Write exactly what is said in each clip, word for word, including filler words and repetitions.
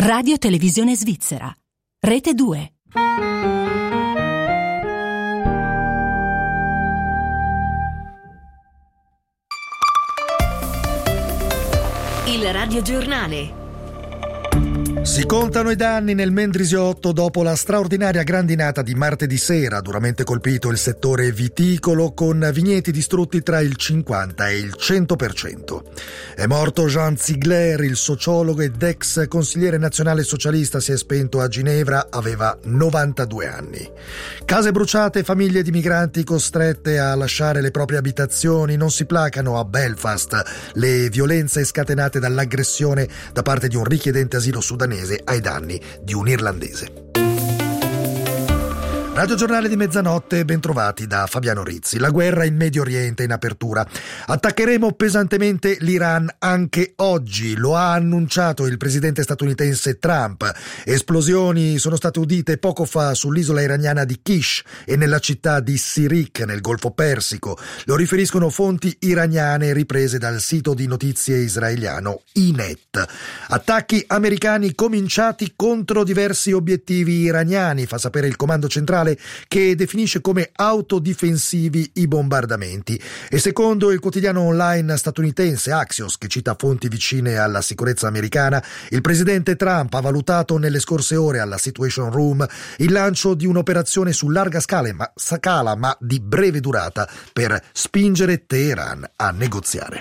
Radio Televisione Svizzera. Rete due. Il radiogiornale. Si contano i danni nel Mendrisiotto dopo la straordinaria grandinata di martedì sera, duramente colpito il settore viticolo con vigneti distrutti tra il cinquanta e il cento per cento. È morto Jean Ziegler, il sociologo ed ex consigliere nazionale socialista, si è spento a Ginevra, aveva novantadue anni. Case bruciate, famiglie di migranti costrette a lasciare le proprie abitazioni, non si placano a Belfast le violenze scatenate dall'aggressione da parte di un richiedente asilo sudanese ai danni di un irlandese. Radio Giornale di mezzanotte, bentrovati da Fabiano Rizzi. La guerra in Medio Oriente in apertura. Attaccheremo pesantemente l'Iran anche oggi, lo ha annunciato il presidente statunitense Trump. Esplosioni sono state udite poco fa sull'isola iraniana di Kish e nella città di Sirik nel Golfo Persico. Lo riferiscono fonti iraniane riprese dal sito di notizie israeliano I N E T. Attacchi americani cominciati contro diversi obiettivi iraniani, fa sapere il comando centrale, che definisce come autodifensivi i bombardamenti. E secondo il quotidiano online statunitense Axios, che cita fonti vicine alla sicurezza americana, il presidente Trump ha valutato nelle scorse ore alla Situation Room il lancio di un'operazione su larga scala ma, scala, ma di breve durata per spingere Teheran a negoziare.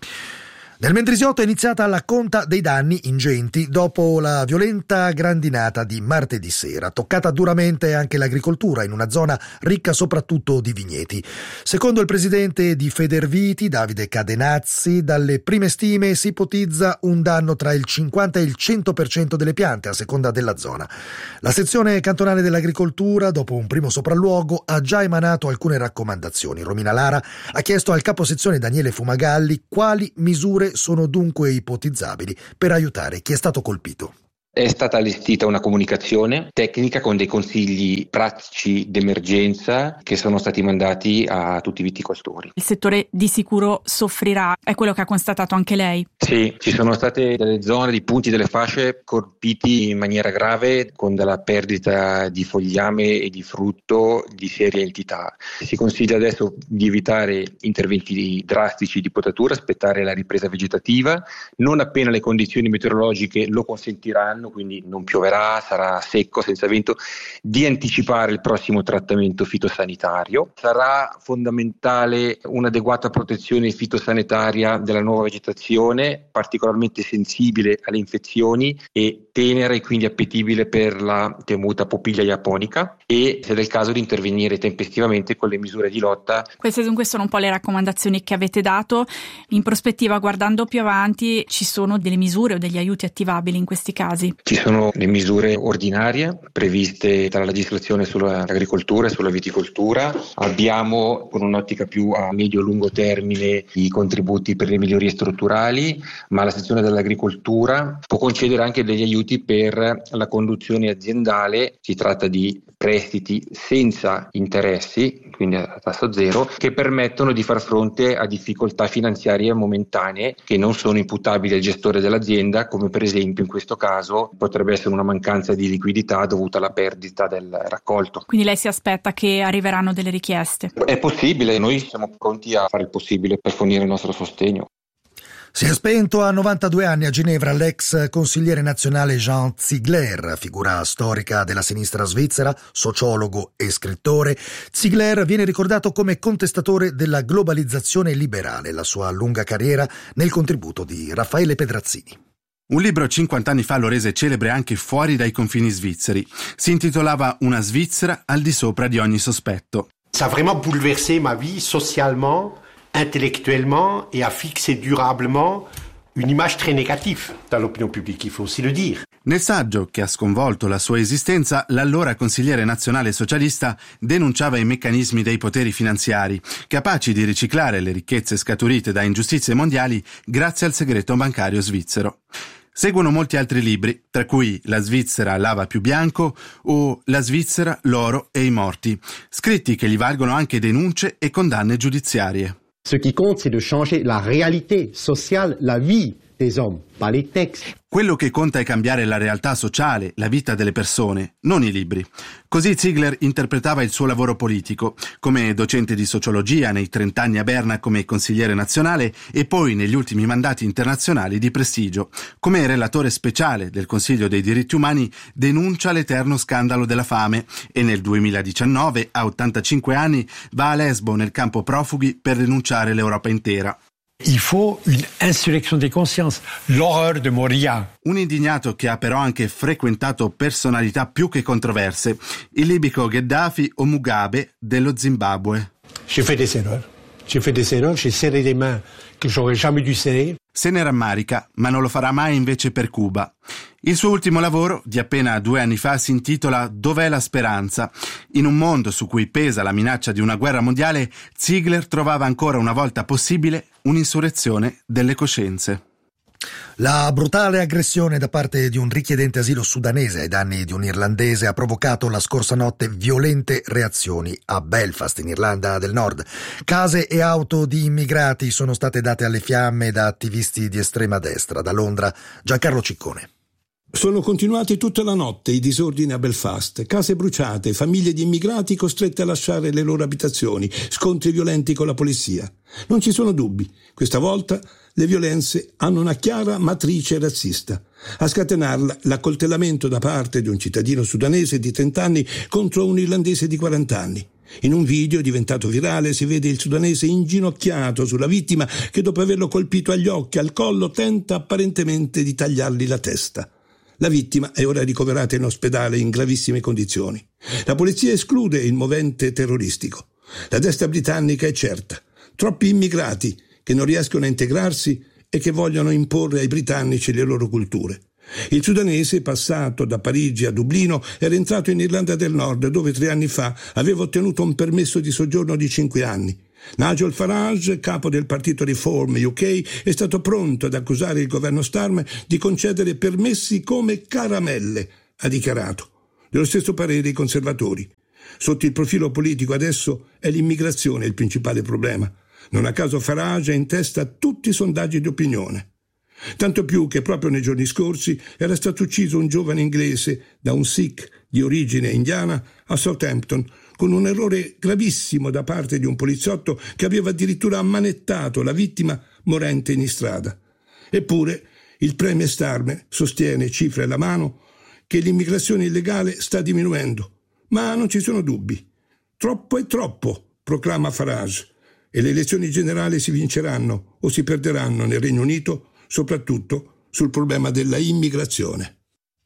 Nel Mendrisiotto è iniziata la conta dei danni ingenti dopo la violenta grandinata di martedì sera, toccata duramente anche l'agricoltura in una zona ricca soprattutto di vigneti. Secondo il presidente di Federviti, Davide Cadenazzi, dalle prime stime si ipotizza un danno tra il cinquanta e il cento per cento delle piante a seconda della zona. La sezione cantonale dell'agricoltura, dopo un primo sopralluogo, ha già emanato alcune raccomandazioni. Romina Lara ha chiesto al caposezione Daniele Fumagalli quali misure sono dunque ipotizzabili per aiutare chi è stato colpito. È stata allestita una comunicazione tecnica con dei consigli pratici d'emergenza che sono stati mandati a tutti i viticoltori. Il settore di sicuro soffrirà, è quello che ha constatato anche lei? Sì, ci sono state delle zone, dei punti, delle fasce colpiti in maniera grave con della perdita di fogliame e di frutto di seria entità. Si consiglia adesso di evitare interventi drastici di potatura, aspettare la ripresa vegetativa, non appena le condizioni meteorologiche lo consentiranno, quindi non pioverà, sarà secco, senza vento, di anticipare il prossimo trattamento fitosanitario. Sarà fondamentale un'adeguata protezione fitosanitaria della nuova vegetazione, particolarmente sensibile alle infezioni e tenera e quindi appetibile per la temuta popiglia japonica, e se del caso di intervenire tempestivamente con le misure di lotta. Queste dunque sono un po' le raccomandazioni che avete dato. In prospettiva, guardando più avanti, ci sono delle misure o degli aiuti attivabili in questi casi? Ci sono le misure ordinarie previste dalla legislazione sull'agricoltura e sulla viticoltura. Abbiamo, con un'ottica più a medio-lungo termine, i contributi per le migliorie strutturali, ma la sezione dell'agricoltura può concedere anche degli aiuti per la conduzione aziendale. Si tratta di prestiti senza interessi, quindi a tasso zero, che permettono di far fronte a difficoltà finanziarie momentanee che non sono imputabili al gestore dell'azienda, come per esempio in questo caso potrebbe essere una mancanza di liquidità dovuta alla perdita del raccolto. Quindi lei si aspetta che arriveranno delle richieste? È possibile, noi siamo pronti a fare il possibile per fornire il nostro sostegno. Si è spento a novantadue anni a Ginevra l'ex consigliere nazionale Jean Ziegler, figura storica della sinistra svizzera, sociologo e scrittore. Ziegler viene ricordato come contestatore della globalizzazione liberale, la sua lunga carriera nel contributo di Raffaele Pedrazzini. Un libro cinquanta anni fa lo rese celebre anche fuori dai confini svizzeri. Si intitolava Una Svizzera al di sopra di ogni sospetto. Ça a vraiment bouleversé ma vie socialement, intellectuellement et a fixé durablement une image très négative dans l'opinion publique, il faut aussi le dire. Nel saggio, che ha sconvolto la sua esistenza, l'allora consigliere nazionale socialista denunciava i meccanismi dei poteri finanziari, capaci di riciclare le ricchezze scaturite da ingiustizie mondiali grazie al segreto bancario svizzero. Seguono molti altri libri, tra cui La Svizzera lava più bianco o La Svizzera, l'oro e i morti, scritti che gli valgono anche denunce e condanne giudiziarie. Ce qui compte, c'est de changer la réalité sociale, la vie des hommes, pas les textes. Quello che conta è cambiare la realtà sociale, la vita delle persone, non i libri. Così Ziegler interpretava il suo lavoro politico, come docente di sociologia nei trent'anni a Berna come consigliere nazionale e poi negli ultimi mandati internazionali di prestigio. Come relatore speciale del Consiglio dei diritti umani denuncia l'eterno scandalo della fame e nel duemiladiciannove, a ottantacinque anni, va a Lesbo nel campo profughi per denunciare l'Europa intera. Il faut une insurrection des consciences, l'horreur de Moria. Un indignato che ha però anche frequentato personalità più che controverse, il libico Gheddafi o Mugabe dello Zimbabwe. J'ai fait des erreurs. J'ai fait des erreurs, j'ai serré des mains que j'aurais jamais dû serrer. Se ne rammarica, ma non lo farà mai invece per Cuba. Il suo ultimo lavoro, di appena due anni fa, si intitola Dov'è la speranza? In un mondo su cui pesa la minaccia di una guerra mondiale, Ziegler trovava ancora una volta possibile un'insurrezione delle coscienze. La brutale aggressione da parte di un richiedente asilo sudanese ai danni di un irlandese ha provocato la scorsa notte violente reazioni a Belfast, in Irlanda del Nord. Case e auto di immigrati sono state date alle fiamme da attivisti di estrema destra. Da Londra, Giancarlo Ciccone. Sono continuati tutta la notte i disordini a Belfast, case bruciate, famiglie di immigrati costrette a lasciare le loro abitazioni, scontri violenti con la polizia. Non ci sono dubbi, questa volta le violenze hanno una chiara matrice razzista. A scatenarla l'accoltellamento da parte di un cittadino sudanese di trenta anni contro un irlandese di quaranta anni. In un video diventato virale si vede il sudanese inginocchiato sulla vittima che dopo averlo colpito agli occhi, al collo, tenta apparentemente di tagliargli la testa. La vittima è ora ricoverata in ospedale in gravissime condizioni. La polizia esclude il movente terroristico. La destra britannica è certa. Troppi immigrati che non riescono a integrarsi e che vogliono imporre ai britannici le loro culture. Il sudanese, passato da Parigi a Dublino, era entrato in Irlanda del Nord, dove tre anni fa aveva ottenuto un permesso di soggiorno di cinque anni. Nigel Farage, capo del partito Reform U K, è stato pronto ad accusare il governo Starmer di concedere permessi come caramelle, ha dichiarato. Dello stesso parere i conservatori. Sotto il profilo politico adesso è l'immigrazione il principale problema. Non a caso Farage è in testa a tutti i sondaggi di opinione. Tanto più che proprio nei giorni scorsi era stato ucciso un giovane inglese da un Sikh di origine indiana a Southampton con un errore gravissimo da parte di un poliziotto che aveva addirittura ammanettato la vittima morente in strada. Eppure il premier Starmer sostiene, cifre alla mano, che l'immigrazione illegale sta diminuendo. Ma non ci sono dubbi. Troppo è troppo, proclama Farage, e le elezioni generali si vinceranno o si perderanno nel Regno Unito, soprattutto sul problema della immigrazione.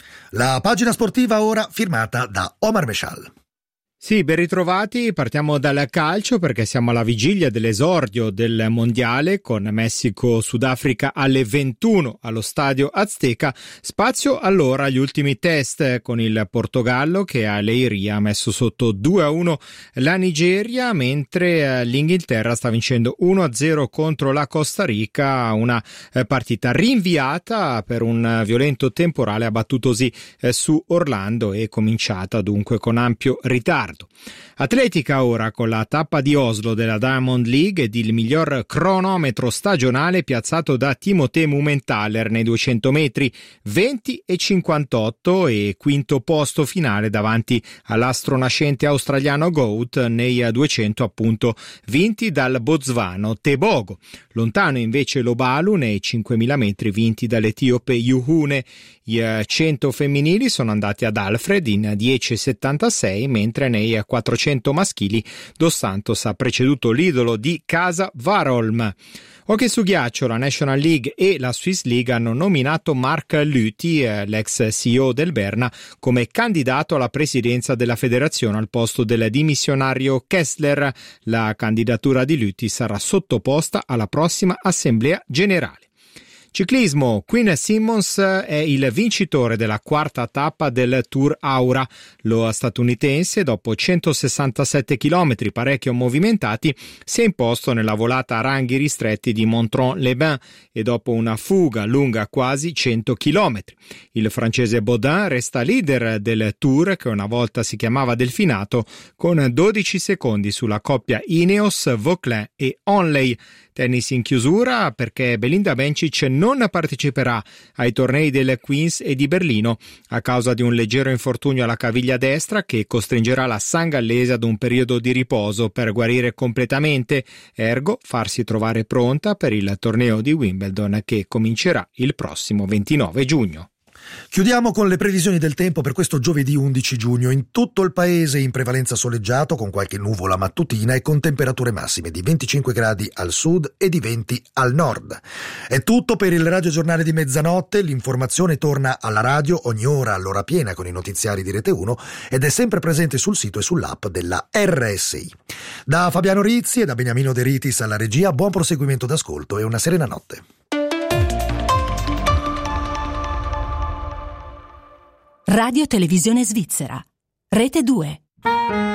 La pagina sportiva ora firmata da Omar Meshal. Sì, ben ritrovati, partiamo dal calcio perché siamo alla vigilia dell'esordio del mondiale con Messico-Sudafrica alle ventuno allo stadio Azteca. Spazio allora agli ultimi test con il Portogallo che a Leiria ha messo sotto due a uno la Nigeria, mentre l'Inghilterra sta vincendo uno a zero contro la Costa Rica, una partita rinviata per un violento temporale abbattutosi su Orlando e cominciata dunque con ampio ritardo. Atletica ora con la tappa di Oslo della Diamond League ed il miglior cronometro stagionale piazzato da Timothée Mumenthaler nei duecento metri, venti e cinquantotto, e quinto posto finale davanti all'astro nascente australiano Goat nei duecento appunto vinti dal botswano Tebogo. Lontano invece Lobalu nei cinquemila metri vinti dall'etiope Yuhune. I cento femminili sono andati ad Alfred in dieci e settantasei, mentre nei quattrocento maschili Dos Santos ha preceduto l'idolo di casa Warholm. Hockey su ghiaccio, la National League e la Swiss League hanno nominato Mark Lüthi, l'ex C E O del Berna, come candidato alla presidenza della federazione al posto del dimissionario Kessler. La candidatura di Lüthi sarà sottoposta alla prossima assemblea generale. Ciclismo, Quinn Simmons è il vincitore della quarta tappa del Tour Aura. Lo statunitense, dopo centosessantasette chilometri parecchio movimentati, si è imposto nella volata a ranghi ristretti di Montron-les-Bains e dopo una fuga lunga quasi cento chilometri. Il francese Baudin resta leader del Tour, che una volta si chiamava Delfinato, con dodici secondi sulla coppia Ineos, Vauclin e Onley. Tennis in chiusura perché Belinda Bencic non non parteciperà ai tornei del Queens e di Berlino a causa di un leggero infortunio alla caviglia destra che costringerà la sangallese ad un periodo di riposo per guarire completamente, ergo farsi trovare pronta per il torneo di Wimbledon che comincerà il prossimo ventinove giugno. Chiudiamo con le previsioni del tempo per questo giovedì undici giugno. In tutto il paese in prevalenza soleggiato, con qualche nuvola mattutina e con temperature massime di venticinque gradi al sud e di venti al nord. È tutto per il Radio Giornale di mezzanotte. L'informazione torna alla radio ogni ora all'ora piena con i notiziari di Rete uno ed è sempre presente sul sito e sull'app della R S I. Da Fabiano Rizzi e da Beniamino De Ritis alla regia, buon proseguimento d'ascolto e una serena notte. Radio Televisione Svizzera, Rete due.